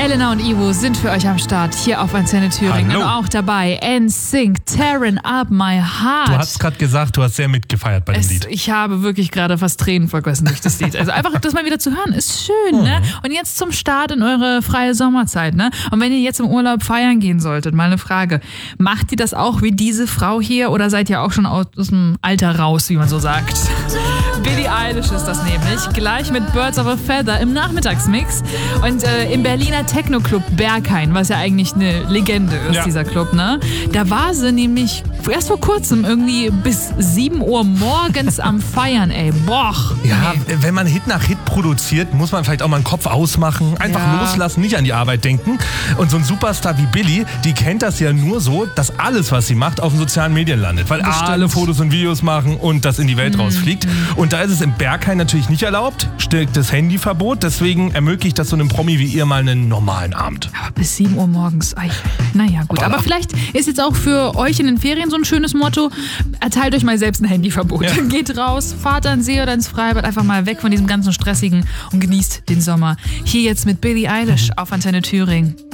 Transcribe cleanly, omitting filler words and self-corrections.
Elena und Ivo sind für euch am Start hier auf Antenne Thüringen. Hallo. Und auch dabei NSYNC, Tearing Up My Heart. Du hast gerade gesagt, du hast sehr mitgefeiert bei dem Lied. Ich habe wirklich gerade fast Tränen vergossen durch das Lied. Also einfach, das mal wieder zu hören, ist schön, ne? Und jetzt zum Start in eure freie Sommerzeit, ne? Und wenn ihr jetzt im Urlaub feiern gehen solltet, mal eine Frage. Macht ihr das auch wie diese Frau hier oder seid ihr auch schon aus dem Alter raus, wie man so sagt? Billie Eilish ist das nämlich, gleich mit Birds of a Feather im Nachmittagsmix. Und im Berliner Techno-Club Berghain, was ja eigentlich eine Legende ist, dieser Club, ne? Da war sie nämlich erst vor kurzem irgendwie bis 7 Uhr morgens am Feiern, ey. Boah. Ja, wenn man Hit nach Hit produziert, muss man vielleicht auch mal einen Kopf ausmachen, einfach loslassen, nicht an die Arbeit denken. Und so ein Superstar wie Billie, die kennt das ja nur so, dass alles, was sie macht, auf den sozialen Medien landet. Weil alle Fotos und Videos machen und das in die Welt rausfliegt. Und da ist es im Berghain natürlich nicht erlaubt, striktes Handyverbot. Deswegen ermöglicht das so einem Promi wie ihr mal einen normalen Abend. Aber bis 7 Uhr morgens, naja gut. Aber vielleicht ist jetzt auch für euch in den Ferien so ein schönes Motto, erteilt euch mal selbst ein Handyverbot. Ja. Geht raus, fahrt an den See oder ins Freibad, einfach mal weg von diesem ganzen Stressigen und genießt den Sommer. Hier jetzt mit Billie Eilish auf Antenne Thüringen.